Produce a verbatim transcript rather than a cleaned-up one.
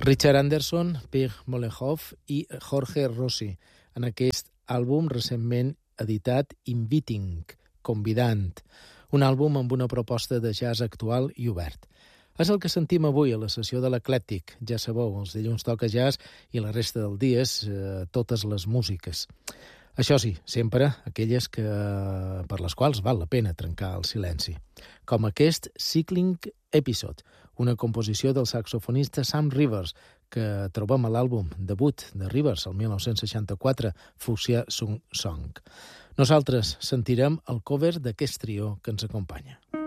Richard Anderson, Pig Molehoff i Jorge Rossi, en aquest àlbum recentment editat Inviting, convidant, un àlbum amb una proposta de jazz actual i obert. És el que sentim avui a la sessió de l'Eclèctic. Ja sabeu, els dilluns toca jazz i la resta del dies eh, totes les músiques. Això sí, sempre aquelles que, per les quals val la pena trencar el silenci. Com aquest Cycling Episode, una composició del saxofonista Sam Rivers, que trobem a l'àlbum debut de Rivers el dinou seixanta-quatre, Fuchsia Song. Nosaltres sentirem el cover d'aquest trio que ens acompanya.